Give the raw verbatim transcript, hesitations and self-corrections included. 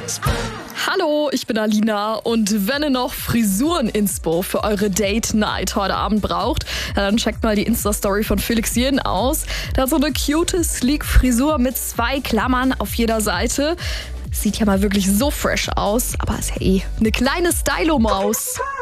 Hallo, ich bin Alina und wenn ihr noch Frisuren-Inspo für eure Date-Night heute Abend braucht, dann checkt mal die Insta-Story von Felix Jen aus. Der hat so eine cute, sleek Frisur mit zwei Klammern auf jeder Seite. Sieht ja mal wirklich so fresh aus, aber ist ja eh eine kleine Stylo-Maus.